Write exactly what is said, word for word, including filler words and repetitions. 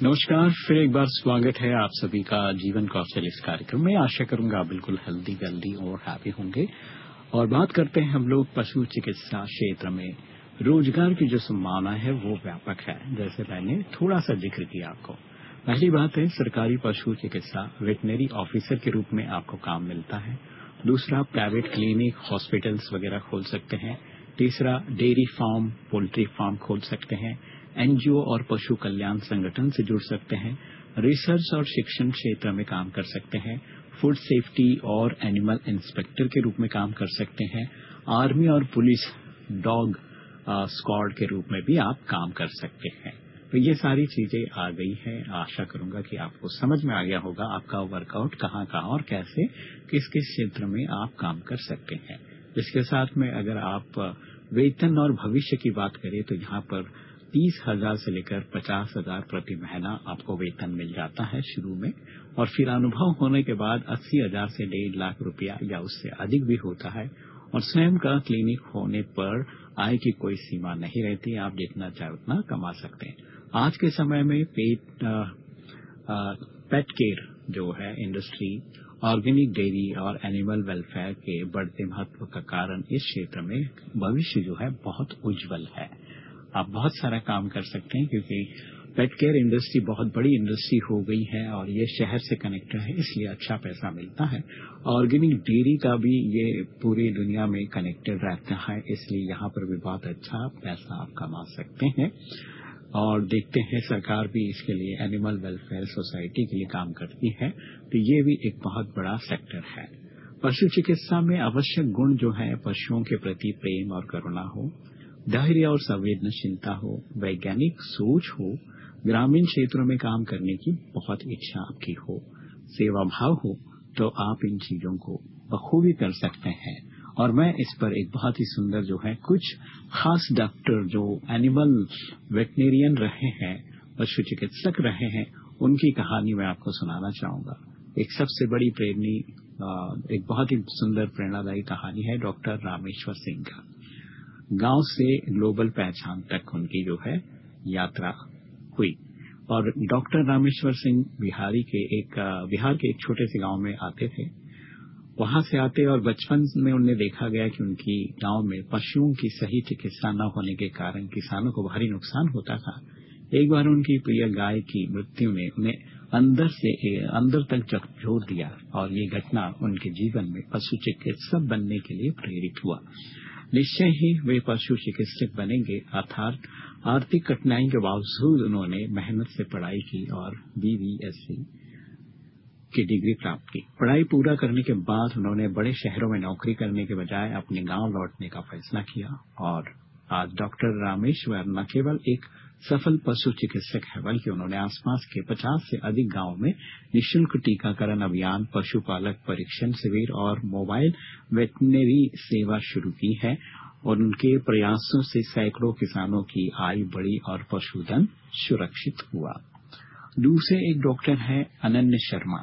नमस्कार, फिर एक बार स्वागत है आप सभी का जीवन कौशल इस कार्यक्रम में। आशा करूंगा आप बिल्कुल हेल्दी वेल्दी और हैप्पी होंगे। और बात करते हैं हम लोग पशु चिकित्सा क्षेत्र में रोजगार की जो संभावना है वो व्यापक है। जैसे मैंने थोड़ा सा जिक्र किया आपको। पहली बात है, सरकारी पशु चिकित्सा वेटनरी ऑफिसर के रूप में आपको काम मिलता है। दूसरा, प्राइवेट क्लिनिक हॉस्पिटल्स वगैरह खोल सकते हैं। तीसरा, डेयरी फार्म पोल्ट्री फार्म खोल सकते हैं। एनजीओ और पशु कल्याण संगठन से जुड़ सकते हैं। रिसर्च और शिक्षण क्षेत्र में काम कर सकते हैं। फूड सेफ्टी और एनिमल इंस्पेक्टर के रूप में काम कर सकते हैं। आर्मी और पुलिस डॉग स्क्वाड के रूप में भी आप काम कर सकते हैं। तो ये सारी चीजें आ गई हैं। आशा करूंगा कि आपको समझ में आ गया होगा आपका वर्कआउट कहाँ कहाँ और कैसे किस किस क्षेत्र में आप काम कर सकते हैं। इसके साथ में अगर आप वेतन और भविष्य की बात करें तो यहाँ पर तीस हजार से लेकर पचास हजार प्रति महीना आपको वेतन मिल जाता है शुरू में, और फिर अनुभव होने के बाद अस्सी हजार से डेढ़ लाख रुपया या उससे अधिक भी होता है। और स्वयं का क्लिनिक होने पर आय की कोई सीमा नहीं रहती, आप जितना चाहे उतना कमा सकते हैं। आज के समय में पेट आ, आ, पेट केयर जो है इंडस्ट्री, ऑर्गेनिक डेयरी और एनिमल वेलफेयर के बढ़ते महत्व का कारण इस क्षेत्र में भविष्य जो है बहुत उज्जवल है। आप बहुत सारा काम कर सकते हैं क्योंकि पेट केयर इंडस्ट्री बहुत बड़ी इंडस्ट्री हो गई है और ये शहर से कनेक्टेड है, इसलिए अच्छा पैसा मिलता है। ऑर्गेनिक डेयरी का भी ये पूरी दुनिया में कनेक्टेड रहता है, इसलिए यहाँ पर भी बहुत अच्छा पैसा आप कमा सकते हैं। और देखते हैं सरकार भी इसके लिए एनिमल वेलफेयर सोसाइटी के लिए काम करती है, तो ये भी एक बहुत बड़ा सेक्टर है। पशु चिकित्सा में आवश्यक गुण जो है पशुओं के प्रति प्रेम और करुणा हो, धैर्य और संवेदनशीलता हो, वैज्ञानिक सोच हो, ग्रामीण क्षेत्रों में काम करने की बहुत इच्छा आपकी हो, सेवा भाव हो, तो आप इन चीजों को बखूबी कर सकते हैं। और मैं इस पर एक बहुत ही सुंदर जो है कुछ खास डॉक्टर जो एनिमल वेटनेरियन रहे हैं, पशु चिकित्सक रहे हैं, उनकी कहानी मैं आपको सुनाना चाहूंगा। एक सबसे बड़ी प्रेरणी एक बहुत ही सुंदर प्रेरणादायी कहानी है डॉक्टर रामेश्वर सिंह का। गांव से ग्लोबल पहचान तक उनकी जो है यात्रा हुई। और डॉक्टर रामेश्वर सिंह बिहारी के एक बिहार के एक छोटे से गांव में आते थे। वहां से आते और बचपन में उन्हें देखा गया कि उनकी गांव में पशुओं की सही चिकित्सा न होने के कारण किसानों को भारी नुकसान होता था। एक बार उनकी प्रिय गाय की मृत्यु ने उन्हें अंदर से अंदर तक झकझोर दिया और ये घटना उनके जीवन में पशु चिकित्सक बनने के लिए प्रेरित हुआ। निश्चय ही वे पशु चिकित्सक बनेंगे, अर्थात आर्थिक कठिनाई के बावजूद उन्होंने मेहनत से पढ़ाई की और बी वी एस सी की डिग्री प्राप्त की। पढ़ाई पूरा करने के बाद उन्होंने बड़े शहरों में नौकरी करने के बजाय अपने गांव लौटने का फैसला किया। और आज डॉक्टर रामेश्वर न केवल एक सफल पशु चिकित्सक है, बल्कि उन्होंने आसपास के पचास से अधिक गांवों में निःशुल्क टीकाकरण अभियान, पशुपालक परीक्षण शिविर और मोबाइल वेटनरी सेवा शुरू की है। और उनके प्रयासों से सैकड़ों किसानों की आय बढ़ी और पशुधन सुरक्षित हुआ। दूसरे एक डॉक्टर है अनन्य शर्मा।